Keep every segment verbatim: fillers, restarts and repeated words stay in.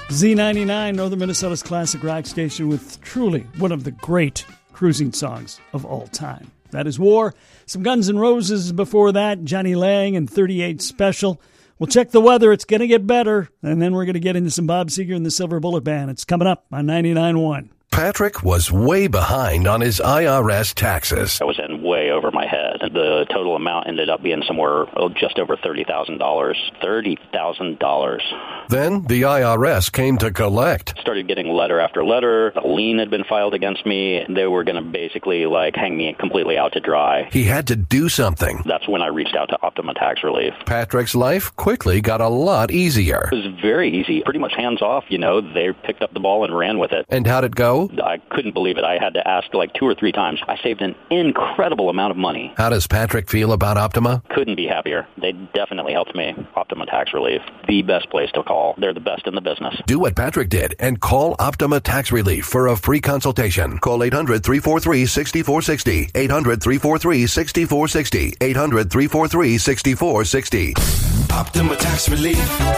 Z ninety-nine, Northern Minnesota's classic rock station with truly one of the great cruising songs of all time. That is War. Some Guns N' Roses before that, Johnny Lang and thirty-eight Special. We'll check the weather. It's going to get better. And then we're going to get into some Bob Seger and the Silver Bullet Band. It's coming up on ninety-nine point one. Patrick was way behind on his I R S taxes. I was in way over my head. The total amount ended up being somewhere oh, just over thirty thousand dollars. thirty thousand dollars. Then the I R S came to collect. Started getting letter after letter. A lien had been filed against me. They were going to basically like hang me completely out to dry. He had to do something. That's when I reached out to Optima Tax Relief. Patrick's life quickly got a lot easier. It was very easy. Pretty much hands off, you know. They picked up the ball and ran with it. And how'd it go? I couldn't believe it. I had to ask like two or three times. I saved an incredible amount of money. How does Patrick feel about Optima? Couldn't be happier. They definitely helped me. Optima Tax Relief, the best place to call. They're the best in the business. Do what Patrick did and call Optima Tax Relief for a free consultation. Call eight hundred, three four three, six four six zero. eight hundred, three four three, six four six zero. eight hundred, three four three, six four six zero. Optima Tax Relief.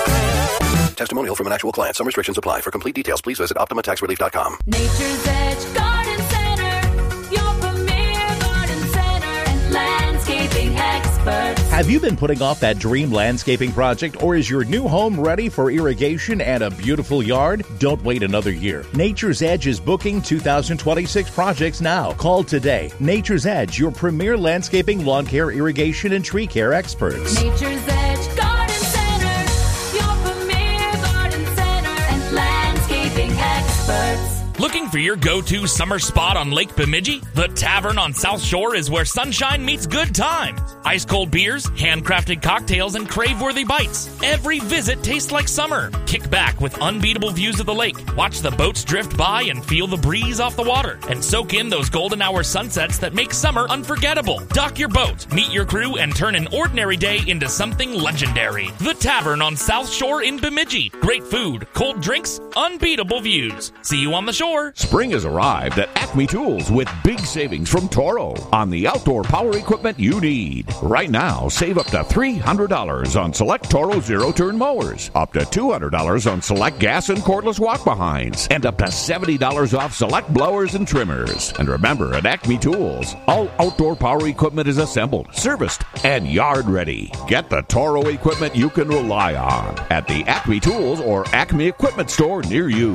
Testimonial from an actual client. Some restrictions apply. For complete details, please visit optima tax relief dot com. Nature's Edge Garden Center, your premier garden center and landscaping experts. Have you been putting off that dream landscaping project, or is your new home ready for irrigation and a beautiful yard? Don't wait another year. Nature's Edge is booking two thousand twenty-six projects now. Call today. Nature's Edge, your premier landscaping, lawn care, irrigation, and tree care experts. Nature's Edge Garden Center, your premier garden center and landscaping experts. Looking for your go-to summer spot on Lake Bemidji? The Tavern on South Shore is where sunshine meets good times. Ice-cold beers, handcrafted cocktails, and crave-worthy bites. Every visit tastes like summer. Kick back with unbeatable views of the lake. Watch the boats drift by and feel the breeze off the water. And soak in those golden hour sunsets that make summer unforgettable. Dock your boat, meet your crew, and turn an ordinary day into something legendary. The Tavern on South Shore in Bemidji. Great food, cold drinks, unbeatable views. See you on the shore. Spring has arrived at Acme Tools with big savings from Toro on the outdoor power equipment you need. Right now, save up to three hundred dollars on select Toro zero-turn mowers, up to two hundred dollars on select gas and cordless walk-behinds, and up to seventy dollars off select blowers and trimmers. And remember, at Acme Tools, all outdoor power equipment is assembled, serviced, and yard ready. Get the Toro equipment you can rely on at the Acme Tools or Acme Equipment store near you.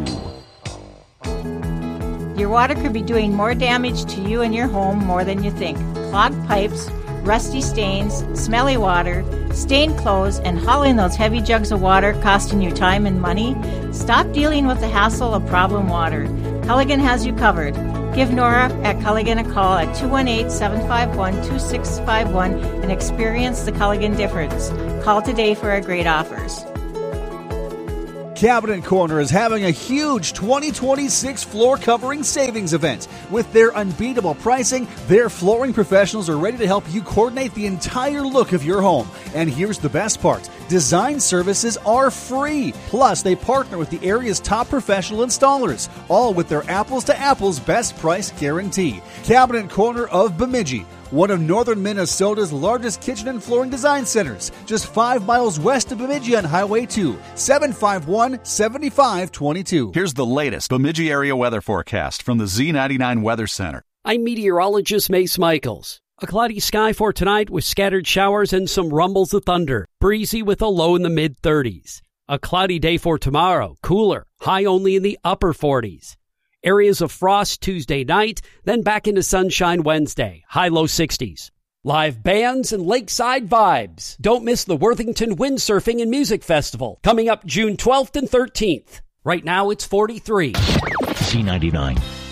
Your water could be doing more damage to you and your home more than you think. Clogged pipes, rusty stains, smelly water, stained clothes, and hauling those heavy jugs of water costing you time and money? Stop dealing with the hassle of problem water. Culligan has you covered. Give Nora at Culligan a call at two one eight, seven five one, two six five one and experience the Culligan difference. Call today for our great offers. Cabinet Corner is having a huge twenty twenty-six floor covering savings event. With their unbeatable pricing, their flooring professionals are ready to help you coordinate the entire look of your home. And here's the best part. Design services are free. Plus, they partner with the area's top professional installers, all with their apples-to-apples best price guarantee. Cabinet Corner of Bemidji, one of northern Minnesota's largest kitchen and flooring design centers, just five miles west of Bemidji on Highway two, seven five one, seven five two two. Here's the latest Bemidji area weather forecast from the Z ninety-nine Weather Center. I'm meteorologist Mace Michaels. A cloudy sky for tonight with scattered showers and some rumbles of thunder. Breezy with a low in the mid-thirties. A cloudy day for tomorrow. Cooler. High only in the upper forties. Areas of frost Tuesday night, then back into sunshine Wednesday. High low sixties. Live bands and lakeside vibes. Don't miss the Worthington Windsurfing and Music Festival coming up June twelfth and thirteenth. Right now it's forty-three. Z ninety-nine.